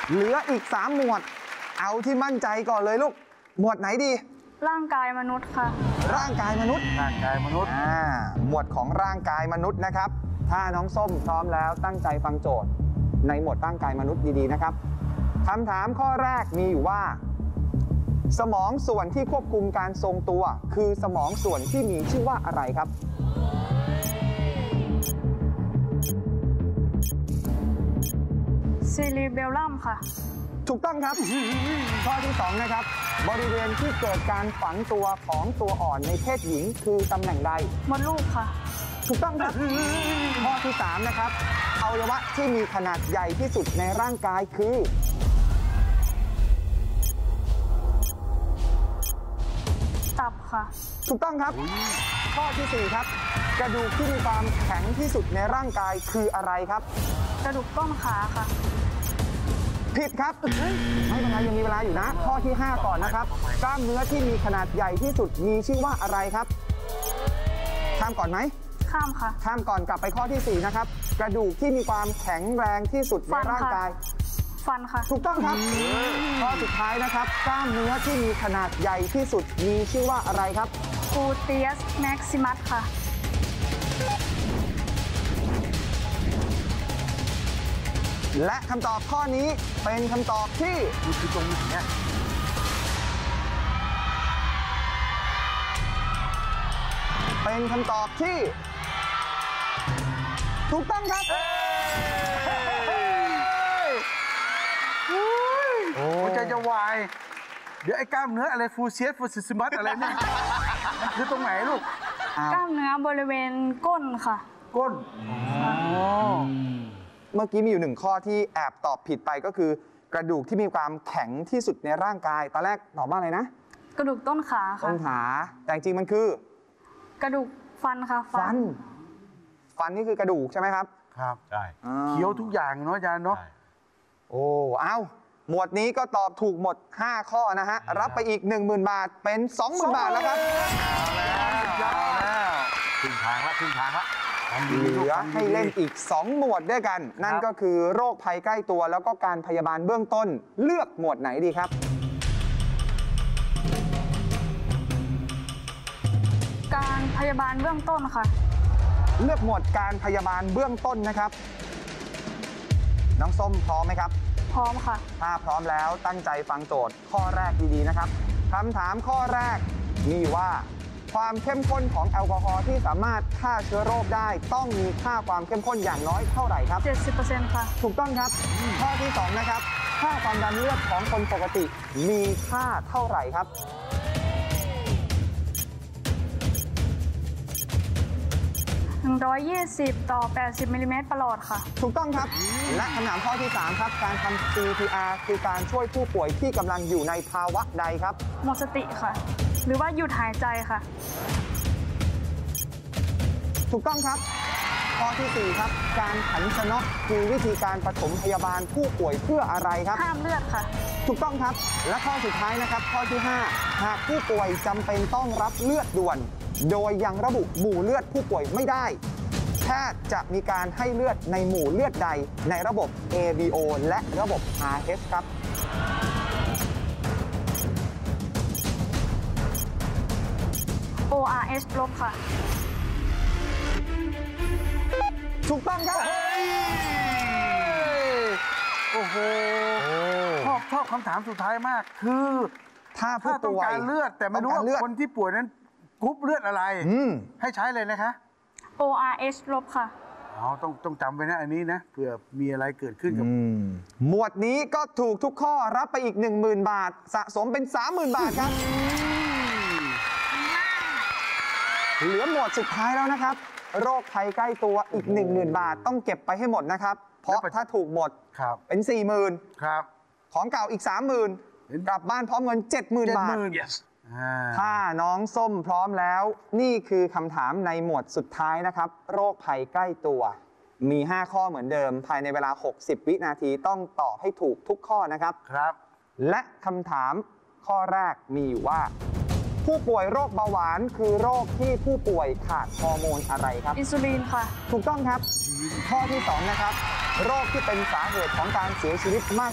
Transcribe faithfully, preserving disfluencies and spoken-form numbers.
เหลืออีกสามหมวดเอาที่มั่นใจก่อนเลยลูกหมวดไหนดีร่างกายมนุษย์ค่ะร่างกายมนุษย์ร่างกายมนุษย์อ่าหมวดของร่างกายมนุษย์นะครับถ้าน้องส้มพร้อมแล้วตั้งใจฟังโจทย์ในหมวดร่างกายมนุษย์ดีๆนะครับคำถามข้อแรกมีอยู่ว่าสมองส่วนที่ควบคุมการทรงตัวคือสมองส่วนที่มีชื่อว่าอะไรครับซีรีเบลลัมค่ะถูกต้องครับข้อที่สองนะครับบริเวณที่เกิดการฝังตัวของตัวอ่อนในเพศหญิงคือตำแหน่งใดมดลูกค่ะถูกต้องครับข้อที่สามนะครับอวัยวะที่มีขนาดใหญ่ที่สุดในร่างกายคือตับค่ะถูกต้องครับข้อที่สี่ครับกระดูกที่มีความแข็งที่สุดในร่างกายคืออะไรครับกระดูกต้นขาค่ะผิดครับไม่เป็นไรยังมีเวลาอยู่นะข้อที่ห้าก่อนนะครับกล้ามเนื้อที่มีขนาดใหญ่ที่สุดมีชื่อว่าอะไรครับข้ามก่อนไหมข้ามค่ะข้ามก่อนกลับไปข้อที่สี่นะครับกระดูกที่มีความแข็งแรงที่สุดในร่างกายฟันค่ะถูกต้องครับข้อสุดท้ายนะครับกล้ามเนื้อที่มีขนาดใหญ่ที่สุดมีชื่อว่าอะไรครับกูเตียสแม็กซิมัสค่ะและคำตอบข้อนี้เป็นคำตอบที่คือตรงนี้เนี่ยเป็นคำตอบที่ถูกต้องครับโอ้ใจจะวายเดี๋ยวไอ้กล้ามเนื้ออะไรฟูเซียสฟูซิสมัสอะไรเนี่ยคือตรงไหนลูกกล้ามเนื้อบริเวณก้นค่ะก้นเมื่อกี้มีอยู่หนึ่งข้อที่แอบตอบผิดไปก็คือกระดูกที่มีความแข็งที่สุดในร่างกายตอนแรกตอบว่าอะไรนะกระดูกต้นขาค่ะต้นขาแต่จริงมันคือกระดูกฟันค่ะฟันฟันนี่คือกระดูกใช่ไหมครับครับใช่เคี้ยวทุกอย่างเนาะอาจารย์เนาะโอ้เอ้าหมวดนี้ก็ตอบถูกหมดห้าข้อนะฮะรับไปอีก หนึ่งหมื่น บาทเป็น สองหมื่น บาทแล้วครับเอาแล้วครึ่งทางละครึ่งทางละเหลือให้เล่นอีกสองหมวดด้วยกันนั่นก็คือโรคภัยใกล้ตัวแล้วก็การพยาบาลเบื้องต้นเลือกหมวดไหนดีครับการพยาบาลเบื้องต้นค่ะเลือกหมวดการพยาบาลเบื้องต้นนะครับน้องส้มพร้อมไหมครับพร้อมค่ะถ้าพร้อมแล้วตั้งใจฟังโจทย์ข้อแรกดีๆนะครับคำถามข้อแรกมีว่าความเข้มข้นของแอลกอฮอล์ที่สามารถฆ่าเชื้อโรคได้ต้องมีค่าความเข้มข้นอย่างน้อยเท่าไหร่ครับเจ็ดสิบเปอร์เซ็นต์ ค่ะถูกต้องครับข้อที่สองนะครับค่าความดันเลือดของคนปกติมีค่าเท่าไหร่ครับหนึ่งร้อยยี่สิบต่อแปดสิบมิลลิเมตรประหลอดค่ะถูกต้องครับและคำถามข้อที่สามครับการทำ ซี พี อาร์ คือการช่วยผู้ป่วยที่กำลังอยู่ในภาวะใดครับหมดสติค่ะหรือว่าหยุดหายใจค่ะถูกต้องครับข้อที่สี่ครับการขันชนกคือวิธีการปฐมพยาบาลผู้ป่วยเพื่ออะไรครับห้ามเลือดค่ะถูกต้องครับและข้อสุดท้ายนะครับข้อที่ห้าหากผู้ป่วยจำเป็นต้องรับเลือดด่วนโดยยังระบุหมู่เลือดผู้ป่วยไม่ได้แพทย์จะมีการให้เลือดในหมู่เลือดใดในระบบ เอ บี โอ และระบบ อาร์ เอช ครับโอ อาร์ เอช ลบค่ะถูกต้องครับโอ้โหชอบชอบคำถามสุดท้ายมากคือถ้าผู้ต้องป่วยการเลือดแต่ไม่รู้ว่าคนที่ป่วยนั้นกรุ๊ปเลือดอะไรให้ใช้เลยนะคะโอ อาร์ เอช ลบค่ะอ๋อต้องต้องจำไว้นะอันนี้นะเผื่อมีอะไรเกิดขึ้นกับหมวดนี้ก็ถูกทุกข้อรับไปอีก หนึ่งหมื่น บาทสะสมเป็น สามหมื่น บาทครับเหลือหมวดสุดท้ายแล้วนะครับโรคภัยใกล้ตัวอีก หนึ่งหมื่น บาทต้องเก็บไปให้หมดนะครับเพราะถ้าถูกหมดเป็น สี่หมื่นครับของเก่าอีก สามหมื่น กลับบ้านพร้อมเงิน เจ็ดหมื่น บาทถ้าน้องส้มพร้อมแล้วนี่คือคำถามในหมวดสุดท้ายนะครับโรคภัยใกล้ตัวมีห้าข้อเหมือนเดิมภายในเวลาหกสิบวินาทีต้องตอบให้ถูกทุกข้อนะครับครับและคำถามข้อแรกมีอยู่ว่าผู้ป่วยโรคเบาหวานคือโรคที่ผู้ป่วยขาดฮอร์โมนอะไรครับอินซูลินค่ะถูกต้องครับข้อที่สองนะครับโรคที่เป็นสาเหตุของการเสียชีวิตมาก